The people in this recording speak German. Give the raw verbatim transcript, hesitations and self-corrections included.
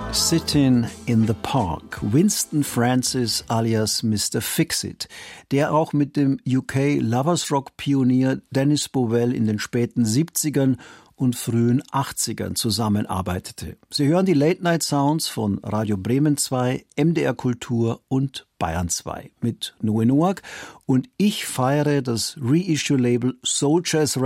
Sitting in the Park, Winston Francis alias Mister Fix-It, der auch mit dem U K-Lovers-Rock-Pionier Dennis Bovell in den späten siebzigern und frühen achtzigern zusammenarbeitete. Sie hören die Late-Night-Sounds von Radio Bremen zwei, M D R Kultur und Bayern zwei mit Noe Noack und ich feiere das Reissue-Label Soul Jazz